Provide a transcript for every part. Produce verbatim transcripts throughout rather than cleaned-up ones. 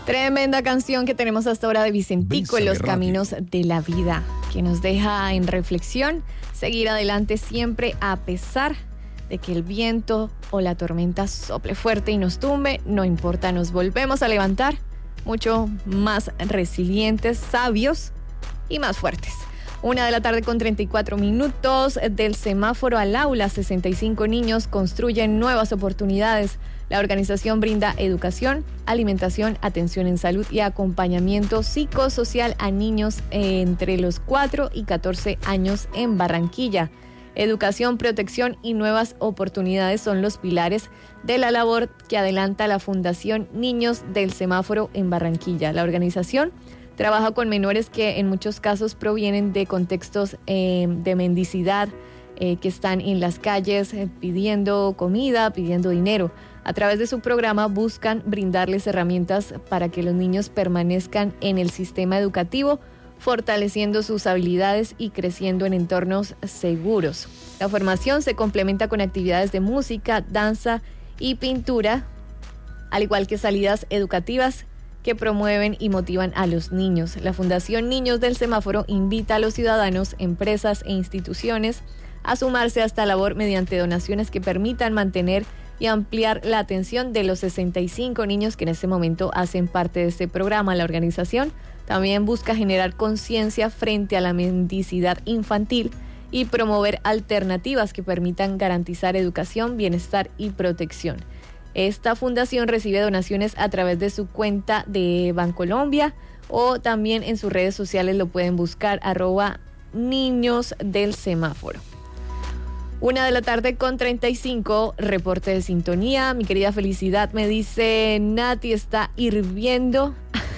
Tremenda canción que tenemos hasta ahora de Vicentico, Bésame Los Radio. Caminos de la Vida, que nos deja en reflexión seguir adelante siempre a pesar de que el viento o la tormenta sople fuerte y nos tumbe, no importa, nos volvemos a levantar mucho más resilientes, sabios y más fuertes. Una de la tarde con treinta y cuatro minutos, del semáforo al aula, sesenta y cinco niños construyen nuevas oportunidades. La organización brinda educación, alimentación, atención en salud y acompañamiento psicosocial a niños entre los cuatro y catorce años en Barranquilla. Educación, protección y nuevas oportunidades son los pilares de la labor que adelanta la Fundación Niños del Semáforo en Barranquilla. La organización trabaja con menores que en muchos casos provienen de contextos eh, de mendicidad, eh, que están en las calles eh, pidiendo comida, pidiendo dinero. A través de su programa buscan brindarles herramientas para que los niños permanezcan en el sistema educativo, fortaleciendo sus habilidades y creciendo en entornos seguros. La formación se complementa con actividades de música, danza y pintura, al igual que salidas educativas que promueven y motivan a los niños. La Fundación Niños del Semáforo invita a los ciudadanos, empresas e instituciones a sumarse a esta labor mediante donaciones que permitan mantener y ampliar la atención de los sesenta y cinco niños que en este momento hacen parte de este programa. La organización también busca generar conciencia frente a la mendicidad infantil y promover alternativas que permitan garantizar educación, bienestar y protección. Esta fundación recibe donaciones a través de su cuenta de Bancolombia o también en sus redes sociales lo pueden buscar, arroba Niños del Semáforo. Una de la tarde con treinta y cinco, reporte de sintonía. Mi querida Felicidad me dice, Nati está hirviendo,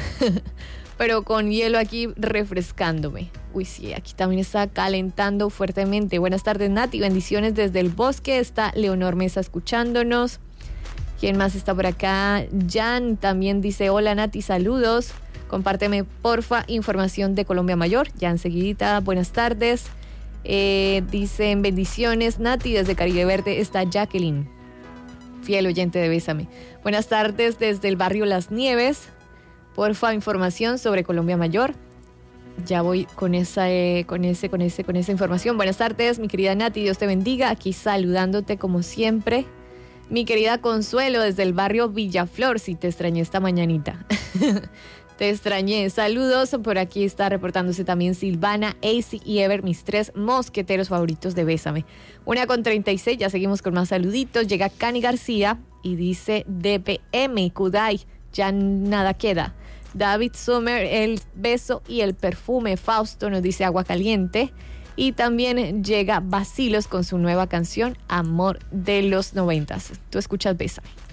pero con hielo aquí refrescándome. Uy, sí, aquí también está calentando fuertemente. Buenas tardes, Nati, bendiciones desde el bosque. Está Leonor Mesa escuchándonos. ¿Quién más está por acá? Jan también dice, hola Nati, saludos. Compárteme, porfa, información de Colombia Mayor. Ya enseguidita, buenas tardes. Eh, dicen, bendiciones, Nati, desde Caribe Verde está Jacqueline, fiel oyente de Bésame. Buenas tardes desde el barrio Las Nieves. Porfa, información sobre Colombia Mayor. Ya voy con esa, eh, con ese, con ese, con esa información. Buenas tardes, mi querida Nati, Dios te bendiga. Aquí saludándote como siempre. Mi querida Consuelo, desde el barrio Villaflor, si te extrañé esta mañanita. Te extrañé. Saludos. Por aquí está reportándose también Silvana, Acy y Ever, mis tres mosqueteros favoritos de Bésame. Una con treinta y seis, ya seguimos con más saluditos. Llega Cani García y dice D P M, Kudai, ya nada queda. David Sommer, el beso y el perfume. Fausto nos dice agua caliente. Y también llega Basilos con su nueva canción Amor de los noventas. Tú escuchas Bésame.